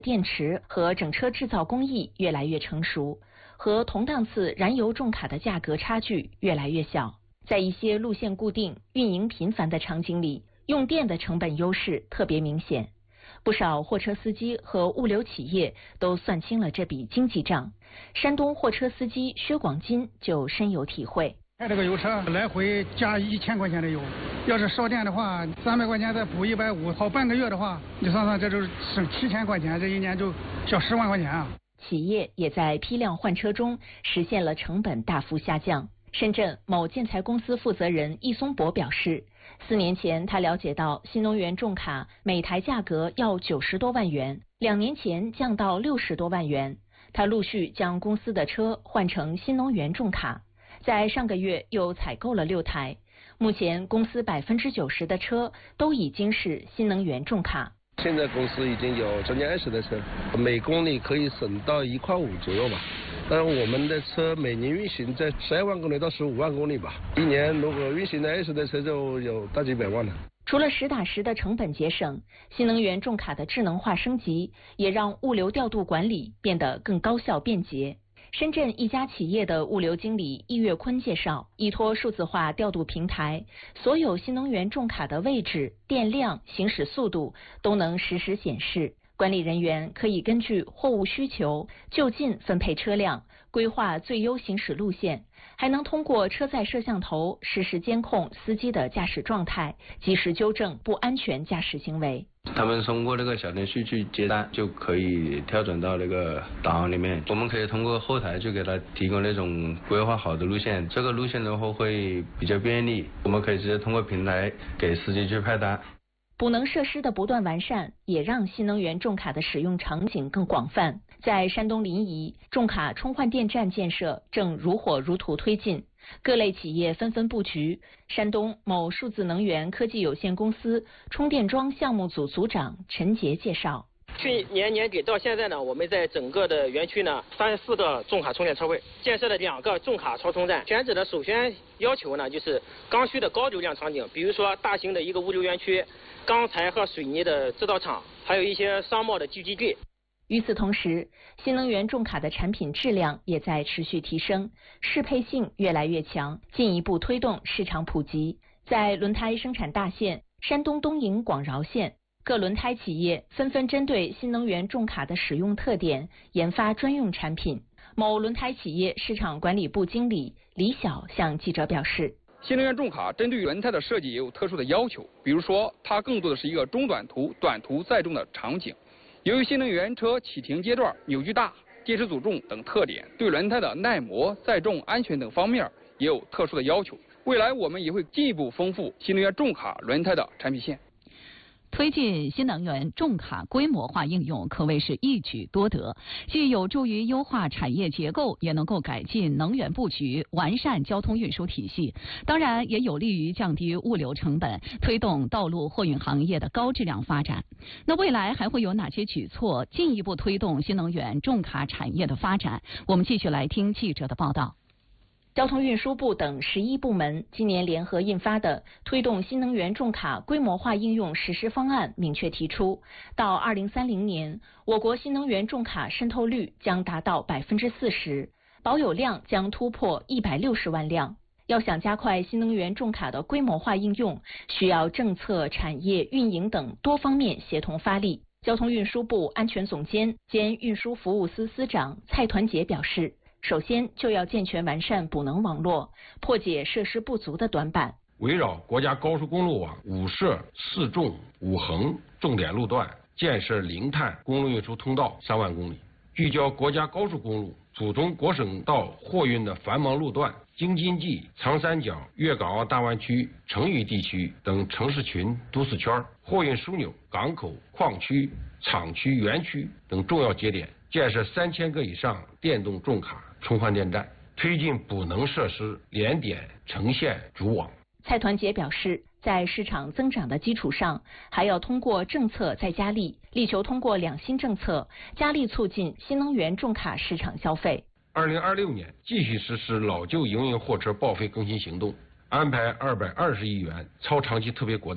电池和整车制造工艺越来越成熟，和同档次燃油重卡的价格差距越来越小。在一些路线固定、运营频繁的场景里，用电的成本优势特别明显。不少货车司机和物流企业都算清了这笔经济账。山东货车司机薛广金就深有体会。 开这个油车来回加1000块钱的油，要是烧电的话，300块钱再补150，跑半个月的话，你算算这就是省7000块钱，这一年就小10万块钱啊。 企业也在批量换车中实现了成本大幅下降。深圳某建材公司负责人易松博表示，4年前他了解到新能源重卡每台价格要90多万元，2年前降到60多万元。他陆续将公司的车换成新能源重卡，在上个月又采购了6台。目前公司90%的车都已经是新能源重卡。 现在公司已经有将近20台车，每公里可以省到1.5块左右吧。但是我们的车每年运行在12万公里到15万公里吧，一年如果运行的20台车就有大几百万了。 除了实打实的成本节省，新能源重卡的智能化升级也让物流调度管理变得更高效便捷。深圳一家企业的物流经理易月坤介绍，依托数字化调度平台，所有新能源重卡的位置、电量、行驶速度都能实时显示。管理人员可以根据货物需求就近分配车辆，规划最优行驶路线，还能通过车载摄像头实时监控司机的驾驶状态，及时纠正不安全驾驶行为。 他们通过那个小程序去接单，就可以跳转到那个档案里面。我们可以通过后台就给他提供那种规划好的路线，这个路线的话会比较便利，我们可以直接通过平台给司机去派单。 补能设施的不断完善，也让新能源重卡的使用场景更广泛。在山东临沂，重卡充换电站建设正如火如荼推进，各类企业纷纷布局。山东某数字能源科技有限公司充电桩项目组组长陈杰介绍， 去年年底到现在呢，我们在整个的园区呢，34个重卡充电车位，建设了2个重卡超充站。选址的首选要求呢，就是刚需的高流量场景，比如说大型的一个物流园区、钢材和水泥的制造厂，还有一些商贸的聚集地。 与此同时，新能源重卡的产品质量也在持续提升，适配性越来越强，进一步推动市场普及。在轮胎生产大县山东东营广饶县，各轮胎企业纷纷针对新能源重卡的使用特点研发专用产品。某轮胎企业市场管理部经理李晓向记者表示， 新能源重卡针对轮胎的设计也有特殊的要求，比如说它更多的是一个中短途、短途载重的场景。由于新能源车启停阶段扭矩大、电池组重等特点，对轮胎的耐磨、载重、安全等方面也有特殊的要求。未来我们也会进一步丰富新能源重卡轮胎的产品线。 推进新能源重卡规模化应用可谓是一举多得，既有助于优化产业结构，也能够改进能源布局，完善交通运输体系，当然也有利于降低物流成本，推动道路货运行业的高质量发展。那未来还会有哪些举措进一步推动新能源重卡产业的发展？我们继续来听记者的报道。 交通运输部等11部门今年联合印发的推动新能源重卡规模化应用实施方案明确提出，到2030年，我国新能源重卡渗透率将达到40%，保有量将突破160万辆。要想加快新能源重卡的规模化应用，需要政策、产业、运营等多方面协同发力。交通运输部安全总监兼运输服务司司长蔡团结表示，首先就要健全完善补能网络，破解设施不足的短板。 围绕国家高速公路网5设4纵5横重点路段，建设零碳公路运输通道3万公里，聚焦国家高速公路祖宗国省道货运的繁忙路段，京津冀、长三角、粤港澳大湾区、成渝地区等城市群、都市圈、货运枢纽、港口、矿区、厂区、园区等重要节点，建设3000个以上电动重卡充换电站，推进补能设施联点成线组网。 蔡团结表示，在市场增长的基础上，还要通过政策再加力，力求通过2新政策，加力促进新能源重卡市场消费。 2026年继续实施老旧营运货车报废更新行动，安排220亿元超长期特别国债，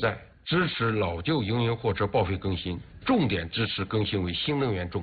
支持老旧营运货车报废更新，重点支持更新为新能源重。